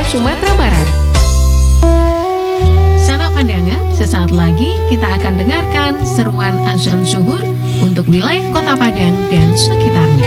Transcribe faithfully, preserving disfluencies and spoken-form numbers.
Sumatera Barat. Sahabat pandangan, sesaat lagi kita akan dengarkan seruan azan zuhur untuk wilayah Kota Padang dan sekitarnya.